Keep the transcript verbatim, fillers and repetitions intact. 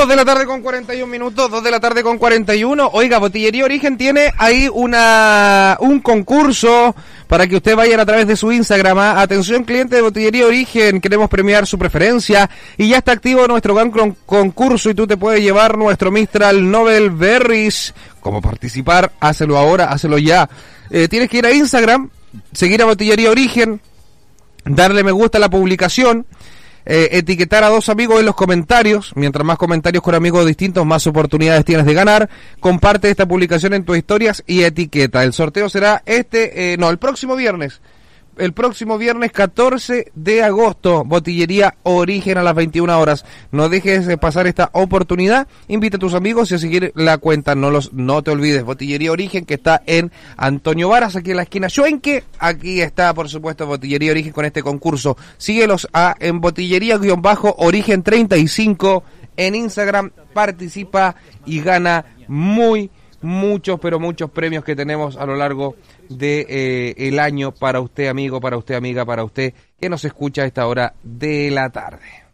dos de la tarde con cuarenta y un minutos, dos de la tarde con cuarenta y uno. Oiga, Botillería Origen tiene ahí una un concurso para que usted vayan a través de su Instagram. ¿eh? Atención, cliente de Botillería Origen, queremos premiar su preferencia y ya está activo nuestro gran con- concurso y tú te puedes llevar nuestro Mistral Nobel Berries. ¿Cómo participar? Hácelo ahora, hácelo ya. Eh, tienes que ir a Instagram, seguir a Botillería Origen, darle me gusta a la publicación, eh, etiquetar a dos amigos en los comentarios. Mientras más comentarios con amigos distintos, más oportunidades tienes de ganar. Comparte esta publicación en tus historias y etiqueta. El sorteo será este, eh, no, el próximo viernes. El próximo viernes catorce de agosto, Botillería Origen a las veintiuna horas. No dejes de pasar esta oportunidad. Invita a tus amigos y a seguir la cuenta. No los, no te olvides, Botillería Origen, que está en Antonio Varas, aquí en la esquina Chuenque. Aquí está, por supuesto, Botillería Origen con este concurso. Síguelos a, en Botillería-Origen treinta y cinco en Instagram. Participa y gana muy muchos, pero muchos premios que tenemos a lo largo de eh, el año para usted, amigo, para usted, amiga, para usted que nos escucha a esta hora de la tarde.